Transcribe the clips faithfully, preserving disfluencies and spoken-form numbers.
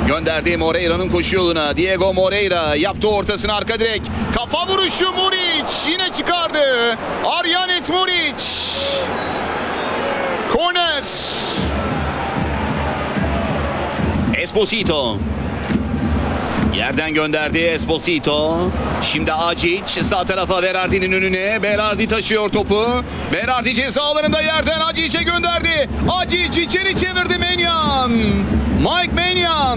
Gönderdi Moreira'nın koşu yoluna. Diego Moreira yaptı ortasını, arka direk. Kafa vuruşu Muric. Yine çıkardı. Arjanet Muric. Korner. Esposito. Yerden gönderdi Esposito. Şimdi Acic sağ tarafa, Berardi'nin önüne. Berardi taşıyor topu. Berardi ceza alanında, yerden Acic'e gönderdi. Acic içeri çevirdi Maignan. Mike Maignan.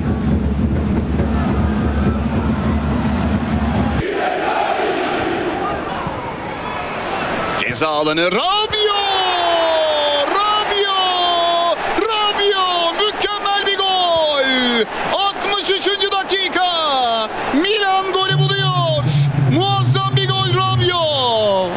Ceza alanı, Rabiot. Rabiot. Rabiot. Mükemmel bir gol. altmış üçüncü dakika. Milan golü buluyor. Muazzam bir gol Rabiot.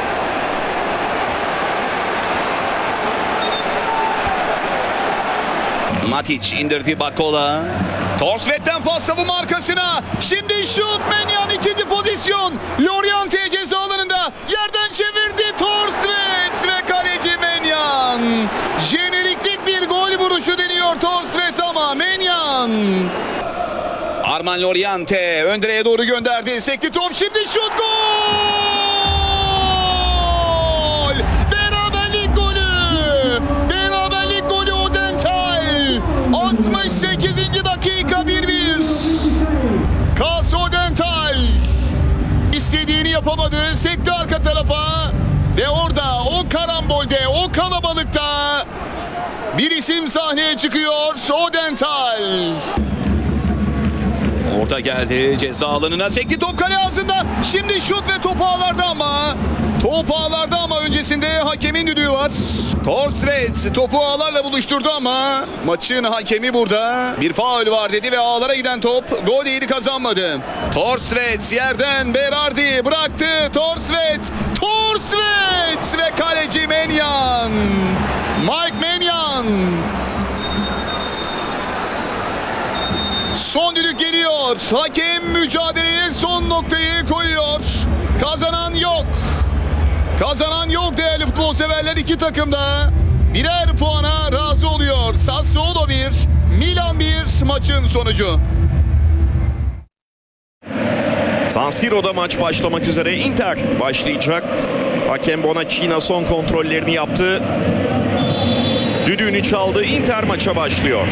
Matic indirdi Bakola. Torsvet'ten pas savunma arkasına. Şimdi şut, Maignan ikinci pozisyon. Loriente ceza alanında. Yerden çevirdi Torsvet ve kaleci Maignan. Jeneriklik bir gol vuruşu deniyor Torsvet ama Maignan. Armand Loriente ön direğe doğru gönderdi. Sekti top, şimdi şut, gol! Beraberlik golü! Beraberlik golü Odental. altmış sekizinci dakika, bir bir. Kas Odental. İstediğini yapamadı. Sekti arka tarafa. Ve orada o karambolde, o kalabalıkta bir isim sahneye çıkıyor. Odental. Orta geldi ceza alanına, sekti top, kale ağzında. Şimdi şut ve top ağlarda ama. Top ağlarda ama öncesinde hakemin düdüğü var. Torsvet topu ağlarla buluşturdu ama maçın hakemi burada bir faul var dedi ve ağlara giden top gol değeri kazanmadı. Torsvet yerden Berardi bıraktı. Torsvet. Torsvet ve kaleci Maignan. Mike Maignan. Son düdük geliyor. Hakem mücadeleye son noktayı koyuyor. Kazanan yok. Kazanan yok değerli futbol severler. İki takım da birer puana razı oluyor. Sassuolo bir, Milan bir maçın sonucu. San Siro'da maç başlamak üzere. Inter başlayacak. Hakem Bonaccina son kontrollerini yaptı. Düdüğünü çaldı. Inter maça başlıyor.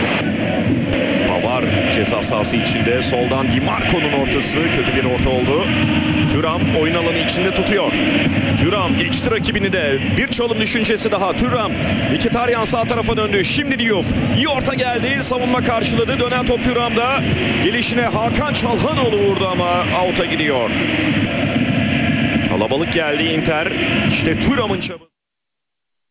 Var ceza sahası içinde. Soldan Di Marco'nun ortası. Kötü bir orta oldu. Thuram oyun alanı içinde tutuyor. Thuram geçti rakibini de. Bir çalım düşüncesi daha. Thuram. Mkhitaryan sağ tarafa döndü. Şimdi Diouf. İyi orta geldi. Savunma karşıladı. Dönen top Thuram'da. Gelişine Hakan Çalhanoğlu vurdu ama out'a gidiyor. Kalabalık geldi Inter. İşte Thuram'ın çabası.